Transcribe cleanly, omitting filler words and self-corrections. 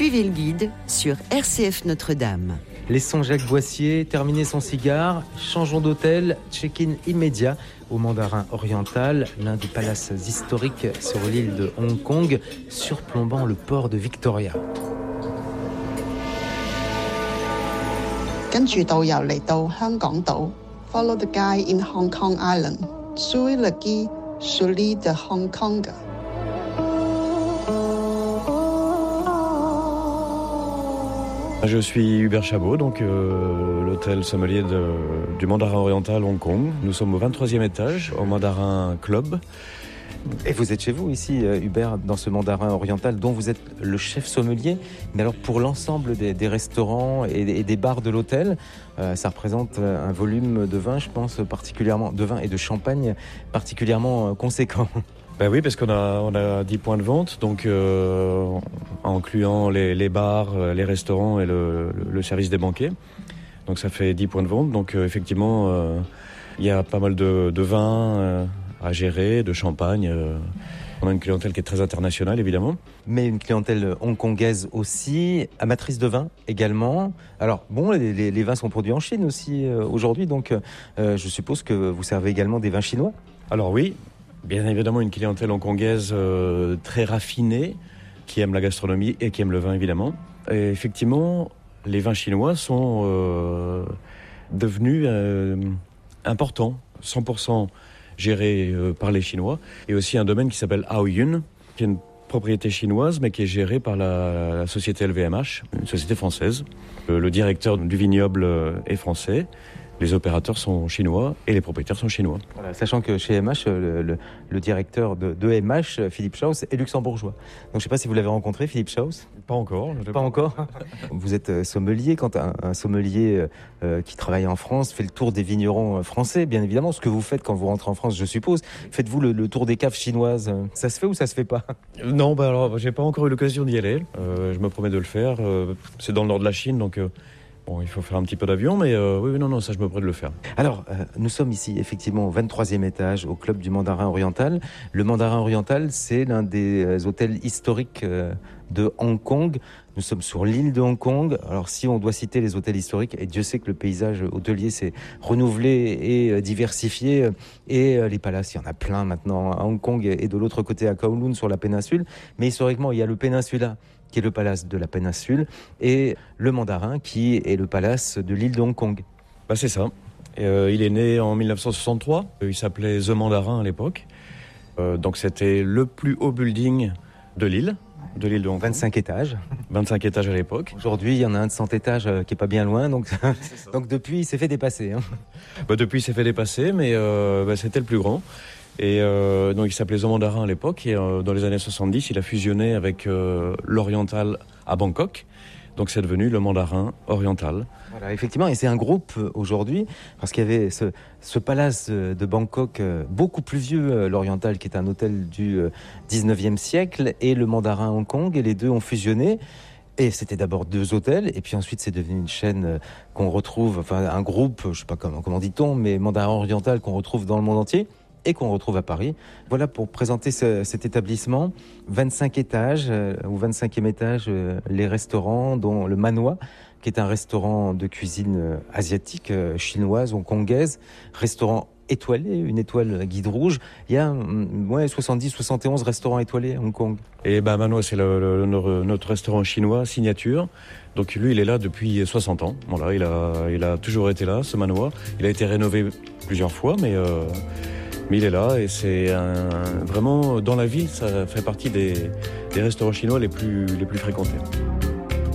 Suivez le guide sur RCF Notre-Dame. Laissons Jacques Boissier terminer son cigare, changeons d'hôtel, check-in immédiat au Mandarin Oriental, l'un des palaces historiques sur l'île de Hong Kong, surplombant le port de Victoria. 跟住導遊嚟到香港島 ，Follow the guide in Hong Kong Island, suivez le guide sur l'île de Hong Kong. Je suis Hubert Chabot, donc l'hôtel sommelier du Mandarin Oriental Hong Kong. Nous sommes au 23e étage, au Mandarin Club. Et vous êtes chez vous ici, Hubert, dans ce Mandarin Oriental dont vous êtes le chef sommelier. Mais alors pour l'ensemble des restaurants et des bars de l'hôtel, ça représente un volume de vin, je pense, particulièrement de vin et de champagne particulièrement conséquent. Ben oui, parce qu'on a 10 points de vente, donc en incluant les bars, les restaurants et le service des banquets. Donc ça fait 10 points de vente. Donc effectivement, il y a pas mal de vins à gérer, de champagne. On a une clientèle qui est très internationale, évidemment. Mais une clientèle hongkongaise aussi, amatrice de vin également. Alors bon, les vins sont produits en Chine aussi aujourd'hui, donc je suppose que vous servez également des vins chinois. Alors oui. Bien évidemment, une clientèle hongkongaise très raffinée, qui aime la gastronomie et qui aime le vin, évidemment. Et effectivement, les vins chinois sont devenus importants, 100% gérés par les Chinois. Et aussi un domaine qui s'appelle Aoyun, qui est une propriété chinoise, mais qui est gérée par la société LVMH, une société française. Le directeur du vignoble est français. Les opérateurs sont chinois et les propriétaires sont chinois. Voilà, sachant que chez MH, le directeur de MH, Philippe Schaus, est luxembourgeois. Donc je ne sais pas si vous l'avez rencontré, Philippe Schaus. Pas encore. Pas encore. Vous êtes sommelier. Quand un sommelier qui travaille en France fait le tour des vignerons français, bien évidemment, ce que vous faites quand vous rentrez en France, je suppose, faites-vous le tour des caves chinoises. Ça se fait ou ça se fait pas? Non, alors j'ai pas encore eu l'occasion d'y aller. Je me promets de le faire. C'est dans le nord de la Chine, donc... Bon, il faut faire un petit peu d'avion, mais oui, non, ça je me prête de le faire. Alors, nous sommes ici effectivement au 23e étage, au club du Mandarin Oriental. Le Mandarin Oriental, c'est l'un des hôtels historiques de Hong Kong. Nous sommes sur l'île de Hong Kong. Alors, si on doit citer les hôtels historiques, et Dieu sait que le paysage hôtelier s'est renouvelé et diversifié, et les palaces, il y en a plein maintenant à Hong Kong et de l'autre côté à Kowloon sur la péninsule. Mais historiquement, il y a le Peninsula, qui est le palace de la péninsule, et le Mandarin, qui est le palace de l'île de Hong Kong. Bah c'est ça. Il est né en 1963. Il s'appelait The Mandarin à l'époque. Donc c'était le plus haut building de l'île de Hong Kong. 25 étages. 25 étages à l'époque. Aujourd'hui, il y en a un de 100 étages qui est pas bien loin, donc depuis, il s'est fait dépasser. Depuis, il s'est fait dépasser, mais c'était le plus grand. Et donc il s'appelait The Mandarin à l'époque, et dans les années 70, il a fusionné avec l'Oriental à Bangkok. Donc c'est devenu le Mandarin Oriental. Voilà, effectivement, et c'est un groupe aujourd'hui, parce qu'il y avait ce palace de Bangkok beaucoup plus vieux, l'Oriental, qui est un hôtel du 19e siècle, et le Mandarin Hong Kong, et les deux ont fusionné. Et c'était d'abord 2 hôtels, et puis ensuite c'est devenu une chaîne qu'on retrouve, enfin un groupe, je sais pas comment dit-on, mais Mandarin Oriental qu'on retrouve dans le monde entier, et qu'on retrouve à Paris. Voilà pour présenter cet établissement. 25 étages, au 25e étage, les restaurants, dont le Manoi, qui est un restaurant de cuisine asiatique, chinoise, hongkongaise, restaurant étoilé, une étoile guide rouge. Il y a 70-71 restaurants étoilés à Hong Kong. Et Manoi, c'est notre restaurant chinois signature. Donc lui, il est là depuis 60 ans. Voilà, il a toujours été là, ce Manoi. Il a été rénové plusieurs fois, mais il est là, et c'est vraiment, dans la ville, ça fait partie des restaurants chinois les plus fréquentés.